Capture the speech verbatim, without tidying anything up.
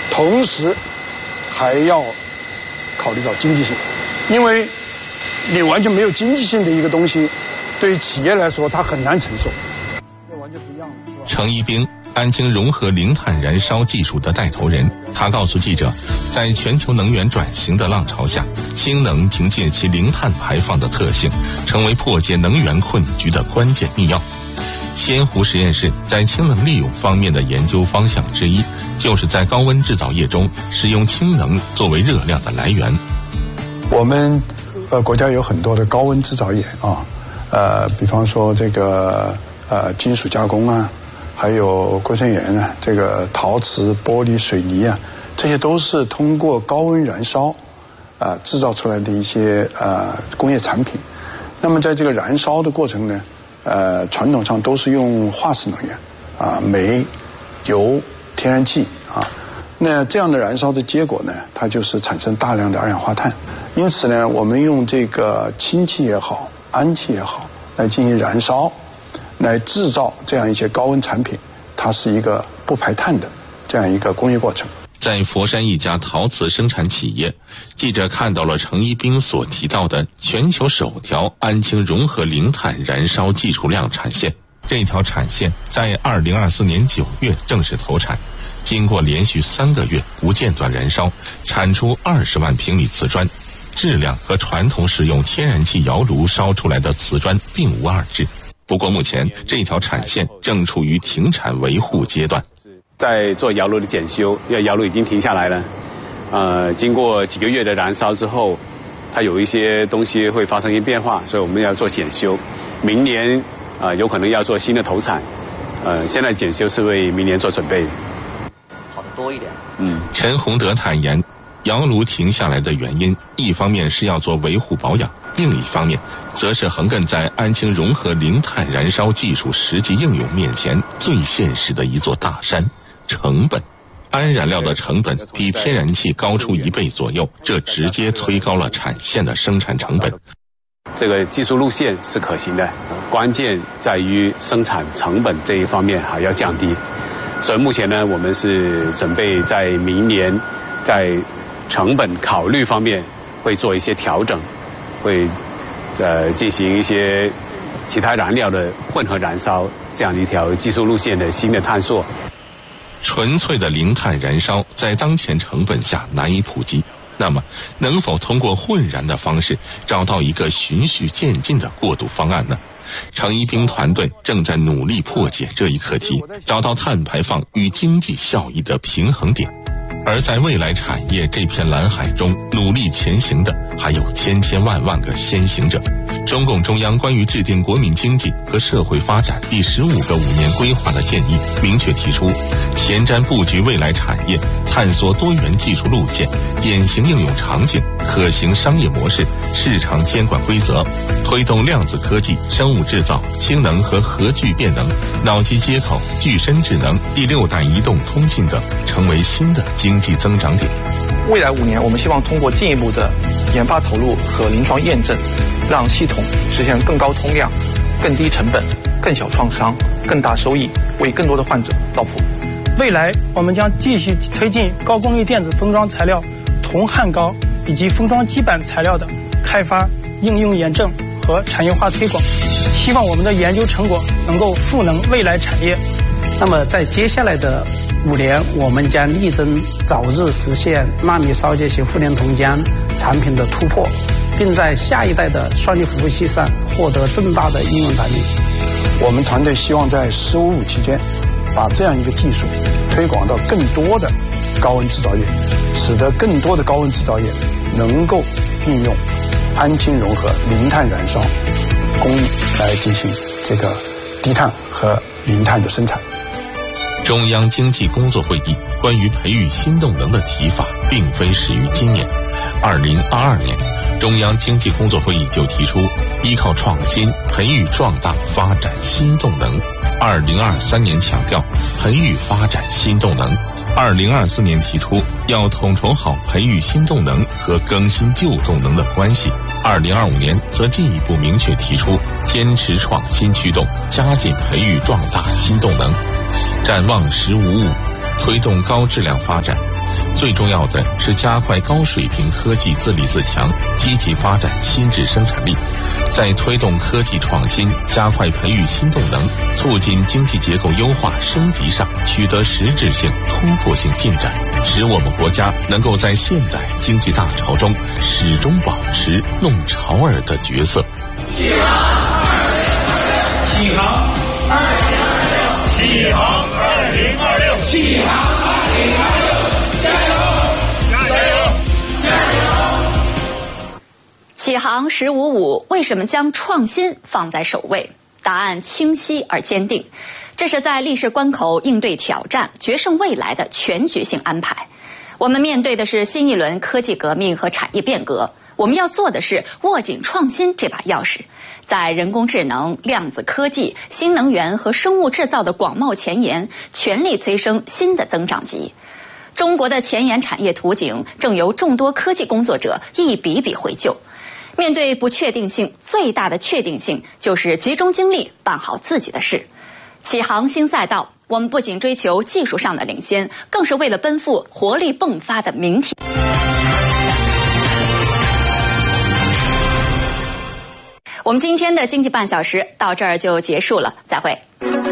同时还要考虑到经济性，因为你完全没有经济性的一个东西，对于企业来说它很难承受。这完全不一样的，是吧？ 程一兵，安氢融合零碳燃烧技术的带头人，他告诉记者，在全球能源转型的浪潮下，氢能凭借其零碳排放的特性，成为破解能源困局的关键密钥。西湖实验室在氢能利用方面的研究方向之一，就是在高温制造业中使用氢能作为热量的来源。 我们呃国家有很多的高温制造业啊，呃，比方说这个呃金属加工啊，还有硅酸盐啊，这个陶瓷、玻璃、水泥啊，这些都是通过高温燃烧啊、呃、制造出来的一些呃工业产品。那么在这个燃烧的过程呢，呃，传统上都是用化石能源啊，煤、油、天然气啊。那这样的燃烧的结果呢，它就是产生大量的二氧化碳。因此呢，我们用这个氢气也好，氨气也好，来进行燃烧，来制造这样一些高温产品，它是一个不排碳的这样一个工业过程。 在佛山一家陶瓷生产企业，记者看到了程一兵所提到的全球首条安氢融合零碳燃烧技术量产线。这条产线在二零二四年九月正式投产，经过连续三个月不间断燃烧，产出二十万平米瓷砖，质量和传统使用天然气窑炉烧出来的瓷砖并无二致。不过目前这条产线正处于停产维护阶段。 在做窑炉的检修，因为窑炉已经停下来了，呃，经过几个月的燃烧之后，它有一些东西会发生一些变化，所以我们要做检修。明年呃有可能要做新的投产，呃，现在检修是为明年做准备。 跑得多一点。 嗯，陈洪德坦言，窑炉停下来的原因，一方面是要做维护保养，另一方面则是横亘在安氢融合零碳燃烧技术实际应用面前最现实的一座大山。成本，氨燃料的成本比天然气高出一倍左右，这直接推高了产线的生产成本。 这个技术路线是可行的，关键在于生产成本这一方面还要降低。所以目前呢，我们是准备在明年在成本考虑方面会做一些调整，会呃进行一些其他燃料的混合燃烧这样的一条技术路线的新的探索。 纯粹的零碳燃烧在当前成本下难以普及，那么能否通过混燃的方式找到一个循序渐进的过渡方案呢？程一兵团队正在努力破解这一课题，找到碳排放与经济效益的平衡点。而在未来产业这片蓝海中努力前行的还有千千万万个先行者。中共中央关于制定国民经济和社会发展第十五个五年规划的建议明确提出，前瞻布局未来产业，探索多元技术路线、典型应用场景、可行商业模式、市场监管规则，推动量子科技、生物制造、氢能和核聚变能、脑机接口、具身智能、第六代移动通信等成为新的经济增长点。 未来五年，我们希望通过进一步的研发投入和临床验证，让系统实现更高通量、更低成本、更小创伤、更大收益，为更多的患者造福。 未来我们将继续推进高工艺电子封装材料、铜焊膏以及封装基板材料的开发、应用验证和产业化推广，希望我们的研究成果能够赋能未来产业。 那么在接下来的五年，我们将力争早日实现纳米烧结型富联铜浆产品的突破，并在下一代的双离服务器上获得更大的应用场景。 我们团队希望在“十五五”期间，把这样一个技术推广到更多的高温制造业，使得更多的高温制造业能够运用安氢融合零碳燃烧工艺来进行这个低碳和零碳的生产。 中央经济工作会议关于培育新动能的提法并非始于今年。二零二二年，中央经济工作会议就提出，依靠创新培育壮大发展新动能。二零二三年强调培育发展新动能。二零二四年提出要统筹好培育新动能和更新旧动能的关系。二零二五年则进一步明确提出，坚持创新驱动，加紧培育壮大新动能。展望“十五五”，推动高质量发展， 最重要的是加快高水平科技自立自强，积极发展新质生产力，在推动科技创新、加快培育新动能、促进经济结构优化升级上取得实质性、突破性进展，使我们国家能够在现代经济大潮中始终保持弄潮儿的角色。 启航二零二六，启航二零二六，启航二零二六，启航二零二六，加油！加油！加油！ 启航十五五为什么将创新放在首位？答案清晰而坚定，这是在历史关口应对挑战、决胜未来的全局性安排。我们面对的是新一轮科技革命和产业变革，我们要做的是握紧创新这把钥匙，在人工智能、量子科技、新能源和生物制造的广袤前沿，全力催生新的增长极。中国的前沿产业图景正由众多科技工作者一笔笔绘就。面对不确定性，最大的确定性就是集中精力办好自己的事。启航新赛道，我们不仅追求技术上的领先，更是为了奔赴活力迸发的明天。我们今天的经济半小时到这儿就结束了，再会。